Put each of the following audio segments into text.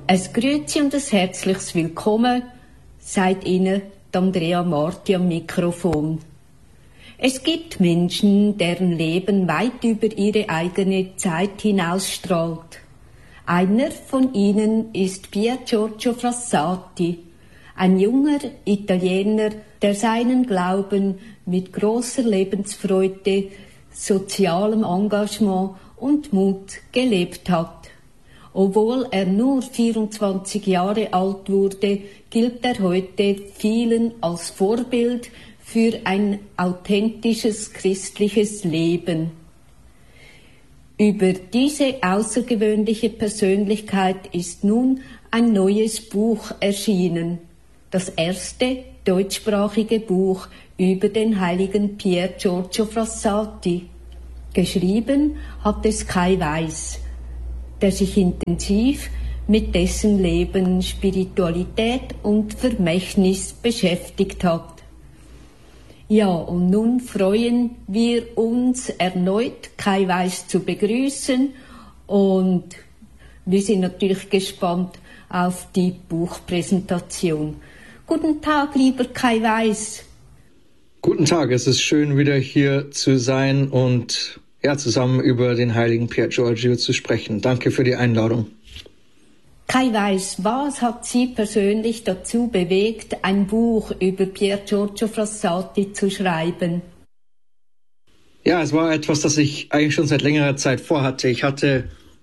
Ein Grüezi und ein herzliches Willkommen, sagt Ihnen Andrea Marti am Mikrofon. Es gibt Menschen, deren Leben weit über ihre eigene Zeit hinausstrahlt. Einer von ihnen ist Pier Giorgio Frassati, ein junger Italiener, der seinen Glauben mit großer Lebensfreude, sozialem Engagement und Mut gelebt hat. Obwohl er nur 24 Jahre alt wurde, gilt er heute vielen als Vorbild für ein authentisches christliches Leben. Über diese außergewöhnliche Persönlichkeit ist nun ein neues Buch erschienen. Das erste deutschsprachige Buch über den heiligen Pier Giorgio Frassati. Geschrieben hat es Kai Weiss, der sich intensiv mit dessen Leben, Spiritualität und Vermächtnis beschäftigt hat. Ja, und nun freuen wir uns erneut, Kai Weiss zu begrüßen, und wir sind natürlich gespannt auf die Buchpräsentation. Guten Tag, lieber Kai Weiss. Guten Tag, es ist schön, wieder hier zu sein und zusammen über den heiligen Pier Giorgio zu sprechen. Danke für die Einladung. Kai Weiss, was hat Sie persönlich dazu bewegt, ein Buch über Pier Giorgio Frassati zu schreiben? Ja, es war etwas, das ich eigentlich schon seit längerer Zeit vorhatte. Ich hatte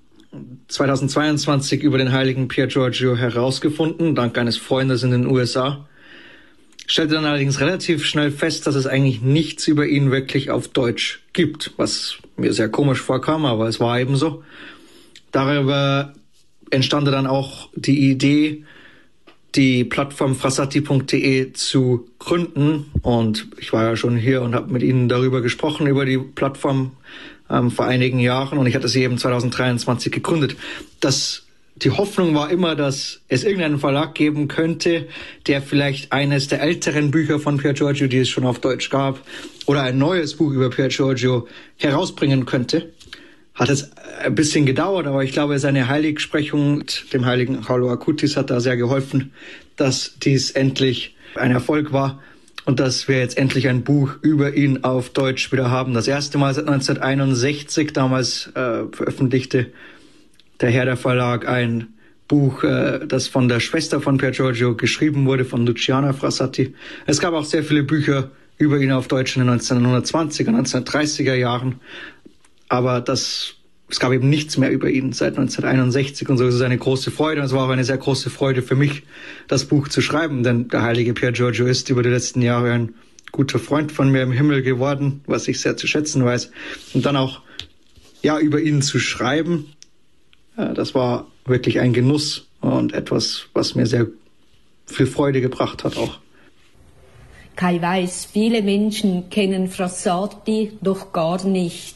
2022 über den heiligen Pier Giorgio herausgefunden, dank eines Freundes in den USA. Stellte dann allerdings relativ schnell fest, dass es eigentlich nichts über ihn wirklich auf Deutsch gibt, was mir sehr komisch vorkam, aber es war eben so. Darüber entstand dann auch die Idee, die Plattform frassati.de zu gründen, und ich war ja schon hier und habe mit Ihnen darüber gesprochen, über die Plattform vor einigen Jahren, und ich hatte sie eben 2023 gegründet. Die Hoffnung war immer, dass es irgendeinen Verlag geben könnte, der vielleicht eines der älteren Bücher von Pier Giorgio, die es schon auf Deutsch gab, oder ein neues Buch über Pier Giorgio herausbringen könnte. Hat es ein bisschen gedauert, aber ich glaube, seine Heiligsprechung mit dem heiligen Carlo Acutis hat da sehr geholfen, dass dies endlich ein Erfolg war und dass wir jetzt endlich ein Buch über ihn auf Deutsch wieder haben. Das erste Mal seit 1961, damals veröffentlichte der Herder Verlag ein Buch, das von der Schwester von Pier Giorgio geschrieben wurde, von Luciana Frassati. Es gab auch sehr viele Bücher über ihn auf Deutsch in den 1920er, 1930er Jahren. Aber es gab eben nichts mehr über ihn seit 1961, und so ist es eine große Freude. Und es war auch eine sehr große Freude für mich, das Buch zu schreiben, denn der heilige Pier Giorgio ist über die letzten Jahre ein guter Freund von mir im Himmel geworden, was ich sehr zu schätzen weiß. Und dann auch über ihn zu schreiben, das war wirklich ein Genuss und etwas, was mir sehr viel Freude gebracht hat auch. Kai Weiss, viele Menschen kennen Frassati doch gar nicht.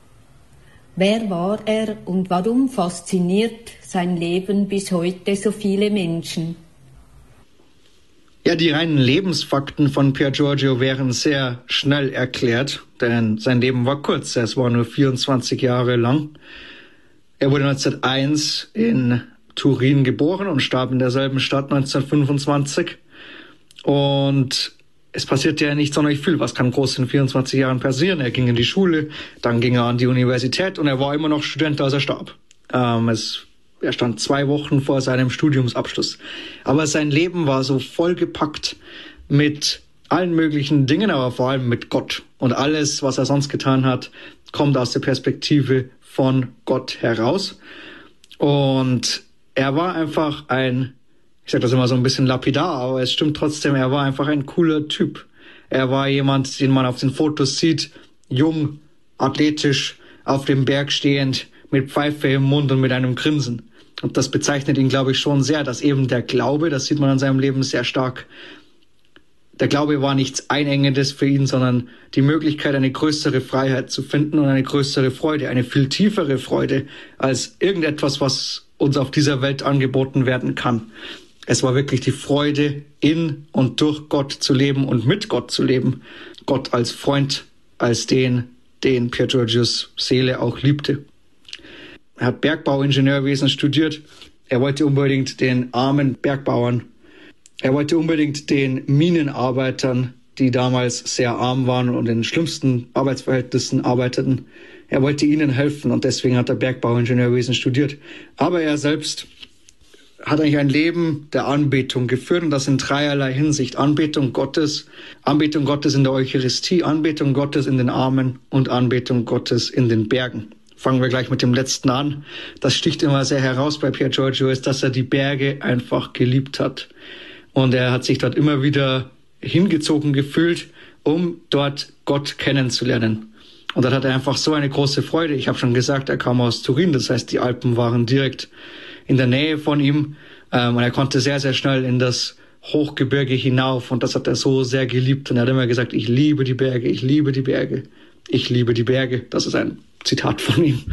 Wer war er und warum fasziniert sein Leben bis heute so viele Menschen? Ja, die reinen Lebensfakten von Pier Giorgio wären sehr schnell erklärt, denn sein Leben war kurz, es war nur 24 Jahre lang. Er wurde 1901 in Turin geboren und starb in derselben Stadt 1925. Und es passierte ja nicht sonderlich viel. Was kann groß in 24 Jahren passieren? Er ging in die Schule, dann ging er an die Universität und er war immer noch Student, als er starb. Er stand 2 Wochen vor seinem Studiumsabschluss. Aber sein Leben war so vollgepackt mit allen möglichen Dingen, aber vor allem mit Gott. Und alles, was er sonst getan hat, kommt aus der Perspektive von Gott heraus. Und er war einfach ich sage das immer so ein bisschen lapidar, aber es stimmt trotzdem, er war einfach ein cooler Typ. Er war jemand, den man auf den Fotos sieht, jung, athletisch, auf dem Berg stehend, mit Pfeife im Mund und mit einem Grinsen. Und das bezeichnet ihn, glaube ich, schon sehr, dass eben der Glaube, das sieht man an seinem Leben sehr stark, der Glaube war nichts Einengendes für ihn, sondern die Möglichkeit, eine größere Freiheit zu finden und eine größere Freude, eine viel tiefere Freude als irgendetwas, was uns auf dieser Welt angeboten werden kann. Es war wirklich die Freude, in und durch Gott zu leben und mit Gott zu leben. Gott als Freund, als den Pier Giorgios Seele auch liebte. Er hat Bergbauingenieurwesen studiert. Er wollte unbedingt den armen Bergbauern, er wollte unbedingt den Minenarbeitern, die damals sehr arm waren und in schlimmsten Arbeitsverhältnissen arbeiteten, er wollte ihnen helfen und deswegen hat er Bergbauingenieurwesen studiert. Aber er selbst hat eigentlich ein Leben der Anbetung geführt und das in dreierlei Hinsicht. Anbetung Gottes in der Eucharistie, Anbetung Gottes in den Armen und Anbetung Gottes in den Bergen. Fangen wir gleich mit dem letzten an. Das sticht immer sehr heraus bei Pier Giorgio, ist, dass er die Berge einfach geliebt hat. Und er hat sich dort immer wieder hingezogen gefühlt, um dort Gott kennenzulernen. Und dort hat er einfach so eine große Freude. Ich habe schon gesagt, er kam aus Turin, das heißt, die Alpen waren direkt in der Nähe von ihm. Und er konnte sehr, sehr schnell in das Hochgebirge hinauf. Und das hat er so sehr geliebt. Und er hat immer gesagt, ich liebe die Berge, ich liebe die Berge, ich liebe die Berge. Das ist ein Zitat von ihm.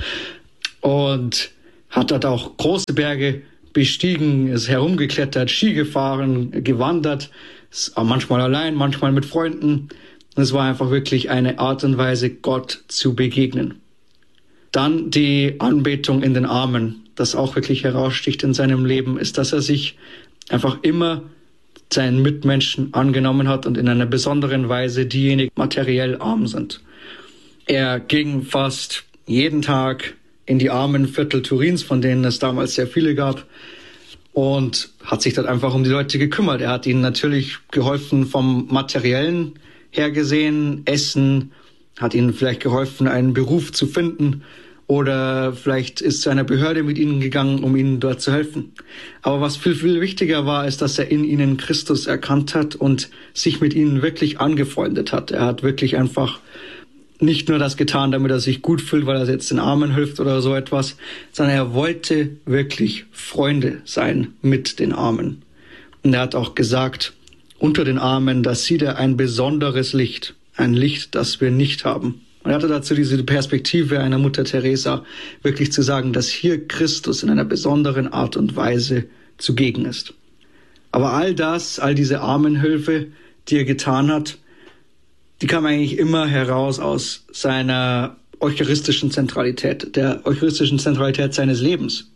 Und hat dort auch große Berge bestiegen, ist herumgeklettert, Ski gefahren, gewandert, manchmal allein, manchmal mit Freunden. Es war einfach wirklich eine Art und Weise, Gott zu begegnen. Dann die Anbetung in den Armen, das auch wirklich heraussticht in seinem Leben, ist, dass er sich einfach immer seinen Mitmenschen angenommen hat und in einer besonderen Weise diejenigen materiell arm sind. Er ging fast jeden Tag in die armen Viertel Turins, von denen es damals sehr viele gab, und hat sich dort einfach um die Leute gekümmert. Er hat ihnen natürlich geholfen vom Materiellen her gesehen, Essen, hat ihnen vielleicht geholfen, einen Beruf zu finden oder vielleicht ist zu einer Behörde mit ihnen gegangen, um ihnen dort zu helfen. Aber was viel, viel wichtiger war, ist, dass er in ihnen Christus erkannt hat und sich mit ihnen wirklich angefreundet hat. Er hat wirklich einfach nicht nur das getan, damit er sich gut fühlt, weil er jetzt den Armen hilft oder so etwas, sondern er wollte wirklich Freunde sein mit den Armen. Und er hat auch gesagt, unter den Armen, da sieht er ein besonderes Licht, ein Licht, das wir nicht haben. Und er hatte dazu diese Perspektive einer Mutter Teresa, wirklich zu sagen, dass hier Christus in einer besonderen Art und Weise zugegen ist. Aber all diese Armenhilfe, die er getan hat, die kam eigentlich immer heraus aus seiner eucharistischen Zentralität, der eucharistischen Zentralität seines Lebens.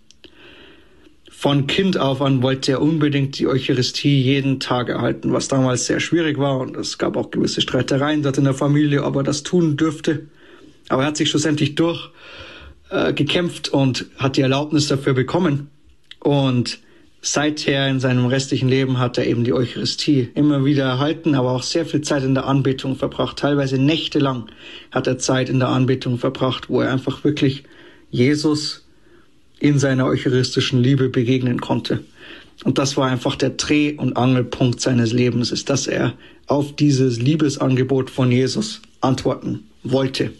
Von Kind auf an wollte er unbedingt die Eucharistie jeden Tag erhalten, was damals sehr schwierig war. Und es gab auch gewisse Streitereien dort in der Familie, ob er das tun dürfte. Aber er hat sich schlussendlich durchgekämpft und hat die Erlaubnis dafür bekommen. Und seither in seinem restlichen Leben hat er eben die Eucharistie immer wieder erhalten, aber auch sehr viel Zeit in der Anbetung verbracht. Teilweise nächtelang hat er Zeit in der Anbetung verbracht, wo er einfach wirklich Jesus in seiner eucharistischen Liebe begegnen konnte. Und das war einfach der Dreh- und Angelpunkt seines Lebens, ist, dass er auf dieses Liebesangebot von Jesus antworten wollte.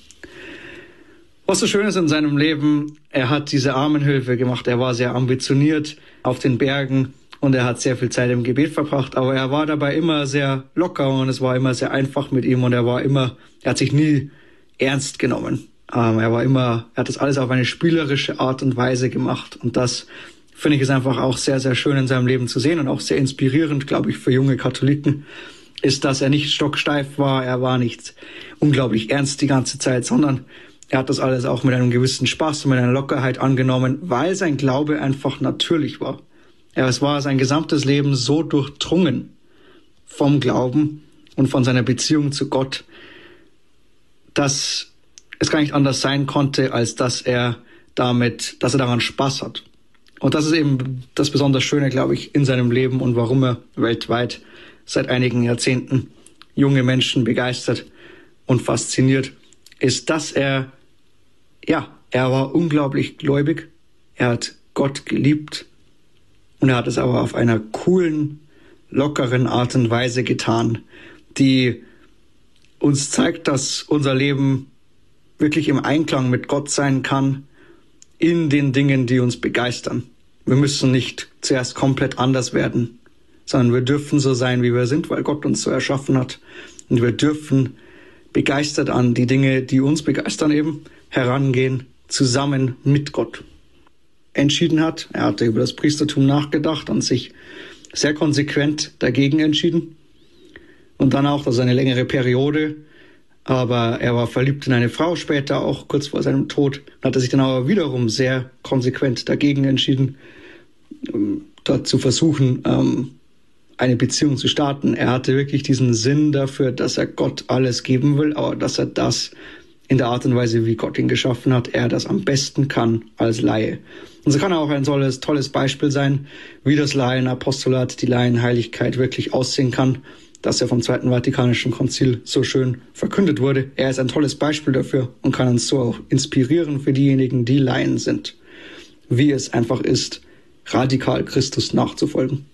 Was so schön ist in seinem Leben, er hat diese Armenhilfe gemacht, er war sehr ambitioniert auf den Bergen und er hat sehr viel Zeit im Gebet verbracht, aber er war dabei immer sehr locker und es war immer sehr einfach mit ihm und er hat sich nie ernst genommen. Er hat das alles auf eine spielerische Art und Weise gemacht und das, finde ich, ist einfach auch sehr, sehr schön in seinem Leben zu sehen und auch sehr inspirierend, glaube ich, für junge Katholiken, ist, dass er nicht stocksteif war, er war nicht unglaublich ernst die ganze Zeit, sondern er hat das alles auch mit einem gewissen Spaß und mit einer Lockerheit angenommen, weil sein Glaube einfach natürlich war. Es war sein gesamtes Leben so durchdrungen vom Glauben und von seiner Beziehung zu Gott, dass es gar nicht anders sein konnte, als dass er daran Spaß hat. Und das ist eben das besonders Schöne, glaube ich, in seinem Leben und warum er weltweit seit einigen Jahrzehnten junge Menschen begeistert und fasziniert, ist, dass er war unglaublich gläubig, er hat Gott geliebt und er hat es aber auf einer coolen, lockeren Art und Weise getan, die uns zeigt, dass unser Leben wirklich im Einklang mit Gott sein kann, in den Dingen, die uns begeistern. Wir müssen nicht zuerst komplett anders werden, sondern wir dürfen so sein, wie wir sind, weil Gott uns so erschaffen hat. Und wir dürfen begeistert an die Dinge, die uns begeistern eben, herangehen, zusammen mit Gott. Entschieden hat, er hatte über das Priestertum nachgedacht und sich sehr konsequent dagegen entschieden. Und dann auch, das ist eine längere Periode, aber er war verliebt in eine Frau später, auch kurz vor seinem Tod, hat er sich dann aber wiederum sehr konsequent dagegen entschieden. dort zu versuchen, eine Beziehung zu starten. Er hatte wirklich diesen Sinn dafür, dass er Gott alles geben will, aber dass er das in der Art und Weise, wie Gott ihn geschaffen hat, er das am besten kann als Laie. Und so kann er auch ein tolles Beispiel sein, wie das Laienapostolat, die Laienheiligkeit wirklich aussehen kann, dass er vom Zweiten Vatikanischen Konzil so schön verkündet wurde. Er ist ein tolles Beispiel dafür und kann uns so auch inspirieren für diejenigen, die Laien sind, wie es einfach ist, radikal Christus nachzufolgen.